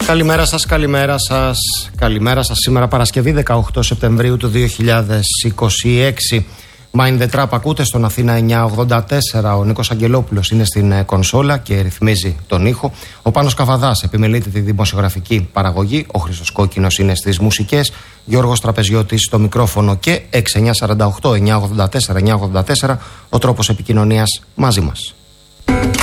Καλημέρα σας, καλημέρα σας, καλημέρα σας. Σήμερα Παρασκευή 18 Σεπτεμβρίου του 2026. Mind the Trap ακούτε στον Αθήνα 984. Ο Νίκος Αγγελόπουλος είναι στην κονσόλα και ρυθμίζει τον ήχο. Ο Πάνος Καβαδάς επιμελείται τη δημοσιογραφική παραγωγή. Ο Χρήστος Κόκκινος είναι στις μουσικές. Γιώργος Τραπεζιώτης στο μικρόφωνο και 6948 984 984 ο τρόπος επικοινωνίας μαζί μας.